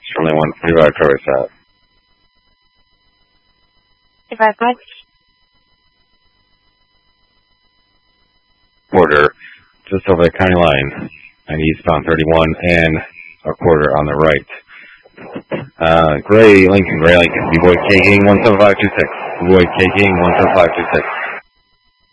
Runway 145, cover set. 255. Quarter, just over the county line, and eastbound 31 and a quarter on the right. Gray Lincoln, B-Boy K King 17526. B-Boy K King 17526.